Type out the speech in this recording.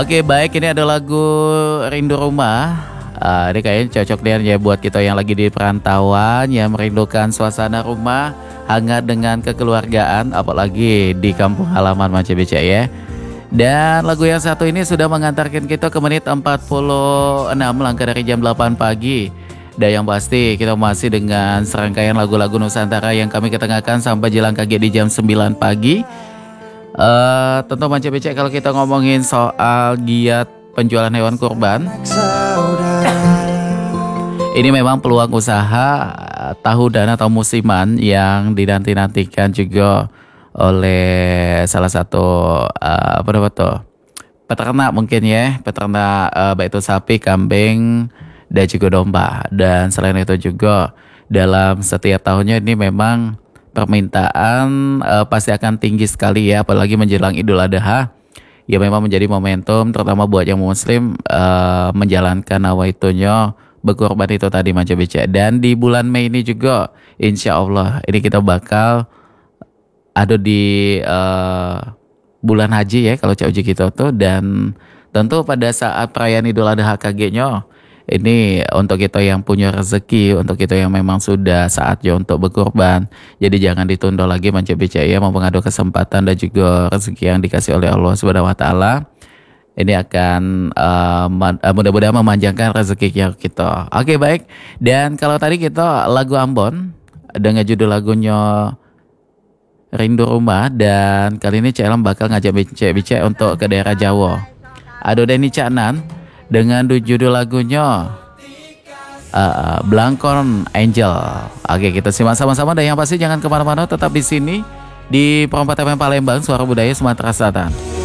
Oke, baik, ini ada lagu Rindu Rumah. Ini kayaknya cocok deh ya buat kita yang lagi di perantauan, yang merindukan suasana rumah hangat dengan kekeluargaan, apalagi di kampung halaman Macam Becek ya. Dan lagu yang satu ini sudah mengantarkan kita ke menit 46 langkah dari jam 8 pagi. Dan yang pasti kita masih dengan serangkaian lagu-lagu Nusantara yang kami ketengahkan sampai jelang kaget di jam 9 pagi. Tentu Macam Becek kalau kita ngomongin soal giat penjualan hewan kurban, ini memang peluang usaha tahunan atau musiman yang dinanti-nantikan juga oleh salah satu peternak mungkin ya, peternak baik itu sapi, kambing, dan juga domba. Dan selain itu juga dalam setiap tahunnya ini memang permintaan pasti akan tinggi sekali ya, apalagi menjelang Idul Adha. Ya memang menjadi momentum terutama buat yang muslim menjalankan nawaitunya berkorban itu tadi Macam Becek. Dan di bulan Mei ini juga insya Allah ini kita bakal ada di bulan haji ya kalau cak uji kita tuh. Dan tentu pada saat perayaan Idul Adha kagetnya ini untuk kita yang punya rezeki, untuk kita yang memang sudah saatnya untuk berkorban. Jadi jangan ditunda lagi Macam Becek ya, mumpung ada kesempatan dan juga rezeki yang dikasih oleh Allah Subhanahu wa taala. Ini akan mudah-mudahan memanjangkan rezeki kita. Oke, baik. Dan kalau tadi kita lagu Ambon dengan judul lagunya Rindu Rumah, dan kali ini CLM bakal ngajak Becek untuk ke daerah Jawa. Ada Denny Caknan dengan judul lagunya Blangkon Angel. Oke, kita simak sama-sama, dan yang pasti jangan kemana-mana, tetap di sini di Perempatan Palembang, Suara Budaya Sumatera Selatan.